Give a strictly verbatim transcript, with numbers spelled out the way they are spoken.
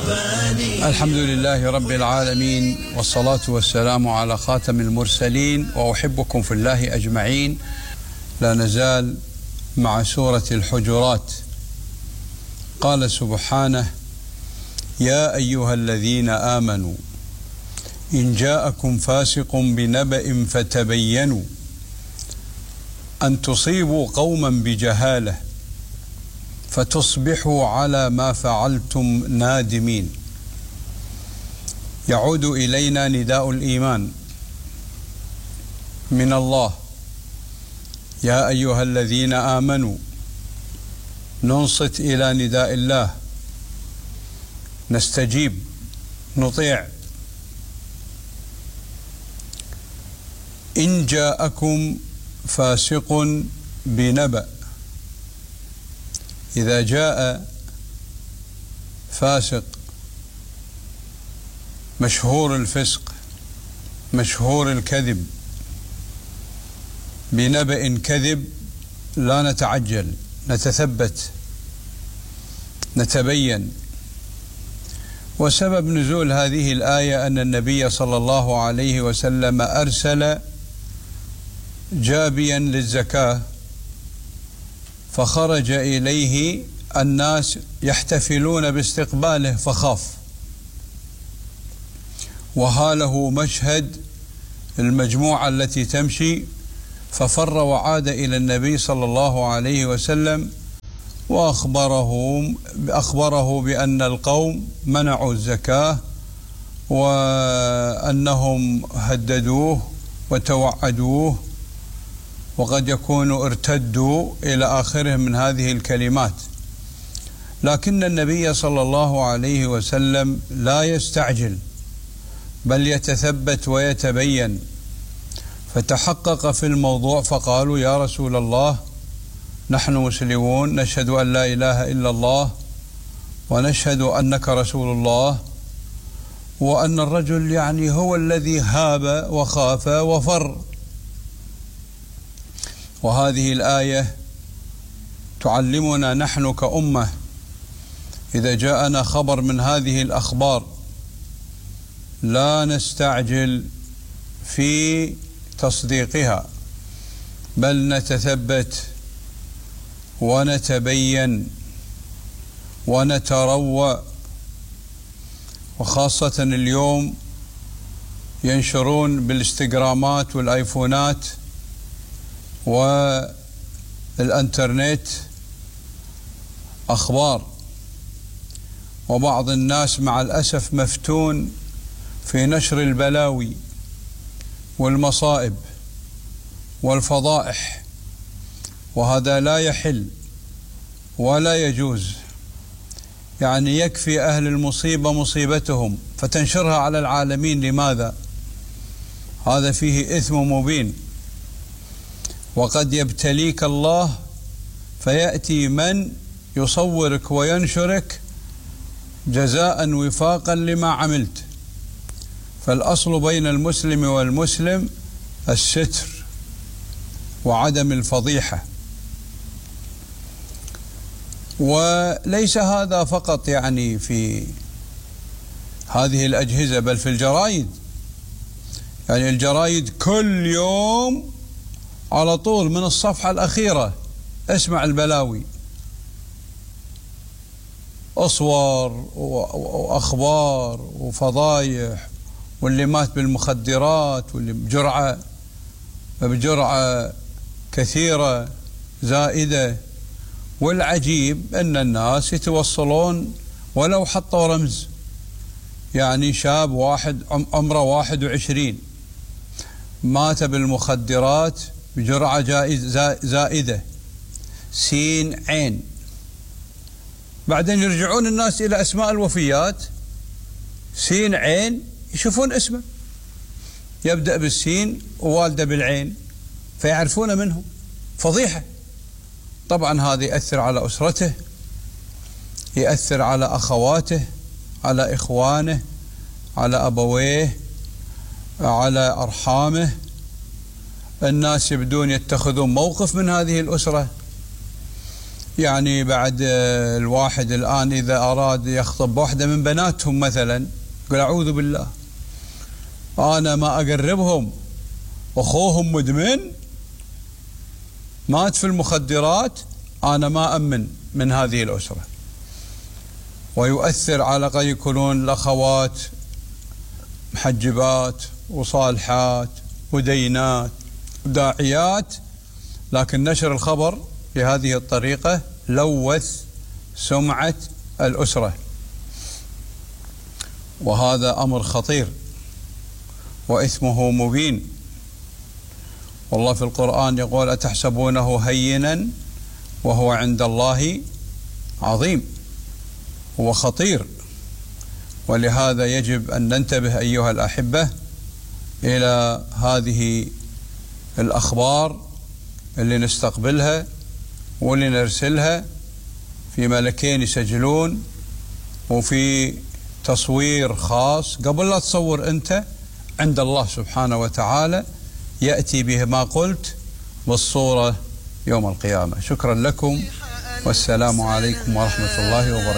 الحمد لله رب العالمين، والصلاة والسلام على خاتم المرسلين، وأحبكم في الله أجمعين. لا نزال مع سورة الحجرات. قال سبحانه: يا أيها الذين آمنوا إن جاءكم فاسق بنبأ فتبينوا أن تصيبوا قوما بجهالة فتصبحوا على ما فعلتم نادمين. يعود إلينا نداء الإيمان من الله: يا أيها الذين آمنوا. ننصت إلى نداء الله، نستجيب، نطيع. إن جاءكم فاسق بنبأ، إذا جاء فاسق مشهور الفسق مشهور الكذب بنبأ كذب، لا نتعجل، نتثبت، نتبين. وسبب نزول هذه الآية أن النبي صلى الله عليه وسلم أرسل جابيا للزكاة، فخرج إليه الناس يحتفلون باستقباله فخاف، وهاله مشهد المجموعة التي تمشي، ففر وعاد إلى النبي صلى الله عليه وسلم وأخبره أخبره بأن القوم منعوا الزكاة وأنهم هددوه وتوعدوه، وقد يكونوا ارتدوا إلى آخره من هذه الكلمات. لكن النبي صلى الله عليه وسلم لا يستعجل، بل يتثبت ويتبين. فتحقق في الموضوع فقالوا: يا رسول الله، نحن مسلمون، نشهد أن لا إله إلا الله ونشهد أنك رسول الله، وأن الرجل يعني هو الذي هاب وخاف وفر. وهذه الآية تعلمنا نحن كأمة إذا جاءنا خبر من هذه الأخبار لا نستعجل في تصديقها، بل نتثبت ونتبين ونتروى. وخاصة اليوم ينشرون بالإنستغرامات والآيفونات والإنترنت أخبار، وبعض الناس مع الأسف مفتون في نشر البلاوي والمصائب والفضائح، وهذا لا يحل ولا يجوز. يعني يكفي أهل المصيبة مصيبتهم فتنشرها على العالمين، لماذا؟ هذا فيه إثم مبين. وقد يبتليك الله فيأتي من يصورك وينشرك جزاء وفاقا لما عملت. فالأصل بين المسلم والمسلم الستر وعدم الفضيحة. وليس هذا فقط يعني في هذه الأجهزة، بل في الجرائد. يعني الجرائد كل يوم على طول من الصفحة الأخيرة اسمع البلاوي، أصور وأخبار وفضايح، واللي مات بالمخدرات، واللي بجرعة بجرعة كثيرة زائدة. والعجيب أن الناس يتوصلون ولو حطوا رمز، يعني شاب واحد عمره واحد وعشرين مات بالمخدرات بجرعة زائدة، سين عين. بعدين يرجعون الناس إلى أسماء الوفيات، سين عين، يشوفون اسمه يبدأ بالسين ووالده بالعين، فيعرفون منه. فضيحة. طبعا هذا يأثر على أسرته، يأثر على أخواته، على إخوانه، على أبويه، على أرحامه. الناس يبدون يتخذون موقف من هذه الأسرة. يعني بعد الواحد الآن إذا أراد يخطب واحدة من بناتهم مثلا، يقول أعوذ بالله أنا ما أقربهم، أخوهم مدمن مات في المخدرات، أنا ما أمن من هذه الأسرة. ويؤثر على قد يكونون الأخوات محجبات وصالحات ودينات وداعيات، لكن نشر الخبر بهذه الطريقة لوث سمعة الأسرة، وهذا أمر خطير وإثمه مبين. والله في القرآن يقول أتحسبونه هينا وهو عند الله عظيم، هو خطير. ولهذا يجب أن ننتبه أيها الأحبة إلى هذه الأخبار اللي نستقبلها واللي نرسلها في ملكين يسجلون، وفي تصوير خاص قبل لا تصور أنت، عند الله سبحانه وتعالى يأتي به ما قلت بالصورة يوم القيامة. شكرا لكم والسلام عليكم ورحمة الله وبركاته.